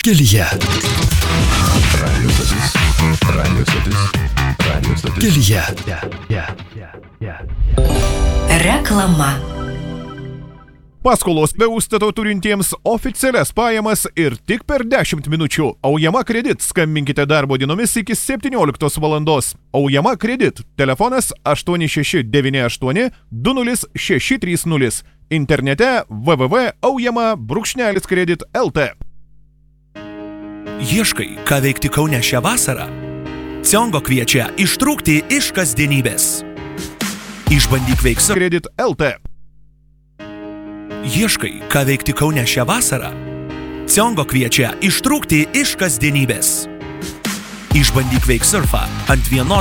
Kelyje. Kelyje. Reklama. Paskolos be užstato turintiems oficialias pajamas ir tik per 10 minučių. Aujama Kredit. Skambinkite darbo dienomis iki 17 valandos. Aujama Kredit. Telefonas 8698 20630. Internete www.aujama-kredit.lt. Ieškai, ką veikti Kaune šią vasarą? Ciongo kviečia ištrūkti iš kasdienybės. Išbandyk veiksmą Kredit.lt. Ieškai, ką veikti Kaune šią vasarą? Ciongo kviečia ištrūkti iš kasdienybės. Išbandyk Veiksurfą ant vienos